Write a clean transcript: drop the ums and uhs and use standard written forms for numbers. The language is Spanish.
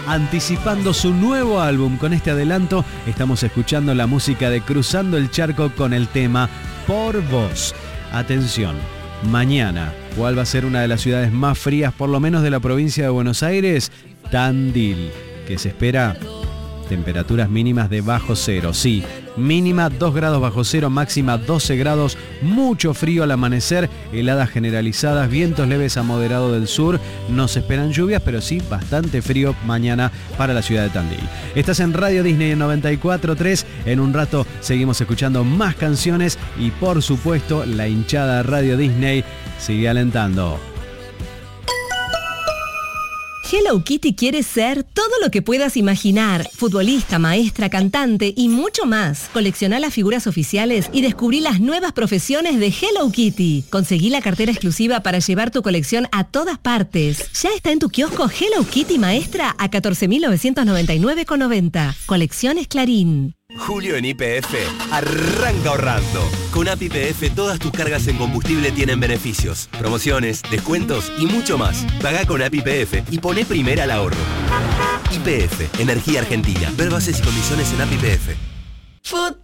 anticipando su nuevo álbum. Con este adelanto estamos escuchando la música de Cruzando el Charco con el tema Por Vos. Atención, mañana, ¿cuál va a ser una de las ciudades más frías, por lo menos de la provincia de Buenos Aires? Tandil, que se espera temperaturas mínimas de bajo cero. Sí, mínima 2 grados bajo cero, máxima 12 grados, mucho frío al amanecer, heladas generalizadas, vientos leves a moderado del sur. No se esperan lluvias, pero sí bastante frío mañana para la ciudad de Tandil. Estás en Radio Disney en 94.3. En un rato seguimos escuchando más canciones y, por supuesto, la hinchada Radio Disney sigue alentando. Hello Kitty quiere ser todo lo que puedas imaginar. Futbolista, maestra, cantante y mucho más. Colecciona las figuras oficiales y descubrí las nuevas profesiones de Hello Kitty. Conseguí la cartera exclusiva para llevar tu colección a todas partes. Ya está en tu kiosco Hello Kitty Maestra a 14.999,90. Colecciones Clarín. Julio en YPF arranca ahorrando. Con App YPF todas tus cargas en combustible tienen beneficios, promociones, descuentos y mucho más. Pagá con App YPF y poné primera al ahorro. YPF, Energía Argentina. Ver bases y condiciones en App YPF.